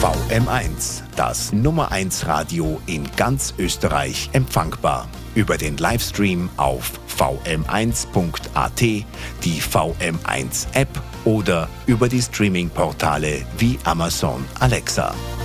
VM1, das Nummer 1 Radio in ganz Österreich empfangbar. Über den Livestream auf vm1.at, die VM1 App oder über die Streaming-Portale wie Amazon Alexa.